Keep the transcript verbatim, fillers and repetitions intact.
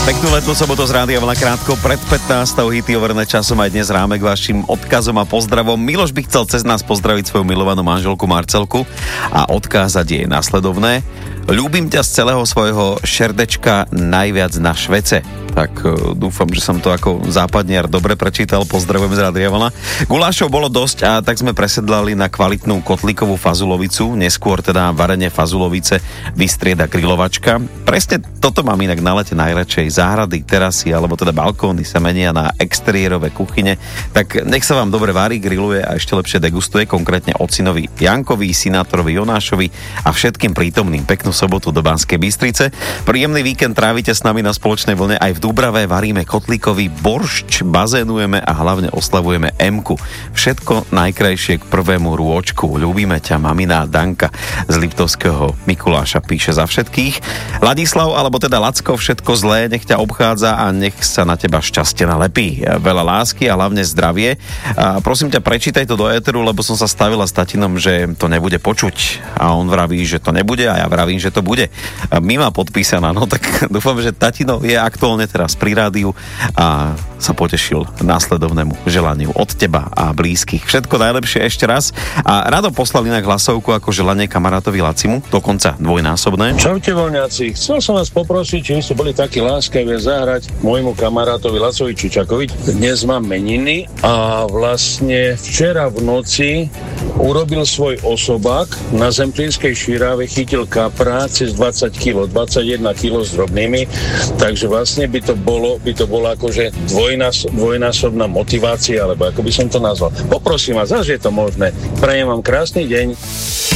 Peknú letnú sobotu z rádia veľa krátko pred pätnástou hity overené časom aj dnes ráme k vašim odkazom a pozdravom. Miloš by chcel cez nás pozdraviť svoju milovanú manželku Marcelku a odkázať jej nasledovné. Ľúbim ťa z celého svojho šerdečka najviac na Švece. Tak dúfam, že som to ako západniar dobre prečítal. Pozdravujem z rádia veľa. Gulášov bolo dosť a tak sme presedlali na kvalitnú kotlíkovú fazulovicu. Neskôr teda varenie fazulovice vystrieda grilovačka. Presne toto mám inak na lete najradšej. Záhrady, terasy alebo teda balkóny sa menia na exteriérové kuchyne. Tak nech sa vám dobre varí, grilluje a ešte lepšie degustuje, konkrétne ocinovi Jankovi, Sinátorovi Jonášovi a všetkým prítomným. Peknú sobotu do Banskej Bystrice. Príjemný víkend trávite s nami na spoločnej vlne aj v Dubrave, varíme kotlíkový boršč, bazénujeme a hlavne oslavujeme Emku. Všetko najkrajšie k prvému rôčku. Ľúbime ťa, mamina Danka z Liptovského Mikuláša píše za všetkých. Ladislav, alebo teda Lacko, všetko zlé, nech ťa obchádza a nech sa na teba šťastie nalepí. Veľa lásky a hlavne zdravie. A prosím ťa, prečítaj to do éteru, lebo som sa stavila s tatinom, že to nebude počuť. A on vraví, že to nebude a ja vravím, že to bude. A Mima podpísaná, no tak dúfam, že tatino je aktuálne teraz pri rádiu a sa potešil následovnému želaniu od teba a blízkych. Všetko najlepšie ešte raz a rado poslali na hlasovku ako želanie kamarátovi Lacimu, dokonca dvojnásobné. Čaute voľňáci, chcel som vás poprosiť, či by ste boli takí láskaví zahrať môjmu kamarátovi Lacovi Čučakovi. Dnes mám meniny a vlastne včera v noci urobil svoj osobák na Zemplínskej Širave, chytil kapra cez dvadsať kilogramov, dvadsaťjeden kilogramov s drobnými, takže vlastne by to bolo, by to bolo akože dvojnás, dvojnásobná motivácia, alebo ako by som to nazval. Poprosím vás, až je to možné. Prajem vám krásny deň.